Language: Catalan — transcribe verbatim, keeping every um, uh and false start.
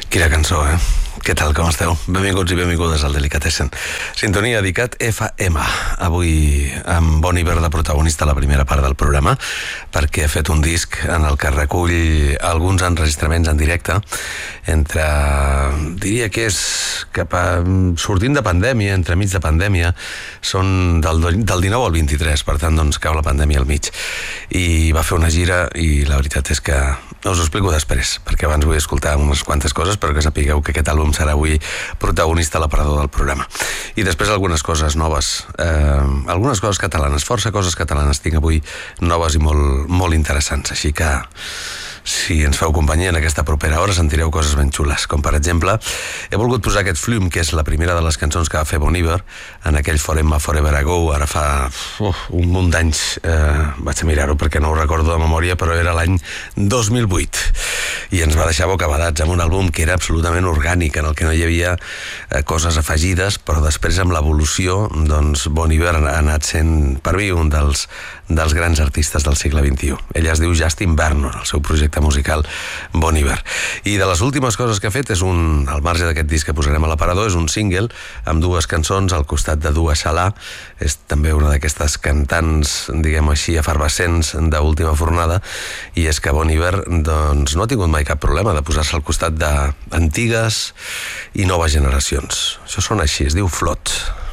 Quina cançó, eh? Què tal, com esteu? Benvinguts i benvingudes al Delicatessen. Sintonia dedicat F M. Avui amb Bon Iver de protagonista a la primera part del programa, perquè ha fet un disc en el que recull alguns enregistraments en directe entre, diria que és cap a, sortint de pandèmia, entre mig de pandèmia, són del, del dinou al vint-i-tres, per tant doncs cau la pandèmia al mig, i va fer una gira i la veritat és que us ho explico després, perquè abans vull escoltar unes quantes coses perquè sapigueu que aquest àlbum serà avui protagonista a l'aparador del programa. I després algunes coses noves, eh, algunes coses catalanes, força coses catalanes tinc avui noves i molt, molt interessants, així que si ens feu companyia en aquesta propera hora sentireu coses ben xules, com per exemple he volgut posar aquest Flume, que és la primera de les cançons que va fer Bon Iver en aquell Forever Forever Ago, ara fa uf, un munt d'anys, eh, vaig a mirar-ho perquè no ho recordo de memòria, però era l'any dos mil vuit i ens va deixar bocabadats amb un àlbum que era absolutament orgànic, en el que no hi havia eh, coses afegides, però després amb l'evolució doncs Bon Iver ha anat sent per mi un dels, dels grans artistes del segle vint-i-u. Ella es diu Justin Vernon, el seu projecte musical Bon Iver. I de les últimes coses que ha fet és un, al marge d'aquest disc que posarem a l'aparador, és un single amb dues cançons al costat de Dua Salà. És també una d'aquestes cantants, diguem així, efervescents d'última fornada, i és que Bon Iver doncs, no ha tingut mai cap problema de posar-se al costat d'antigues i noves generacions. Això sona així, es diu Flot.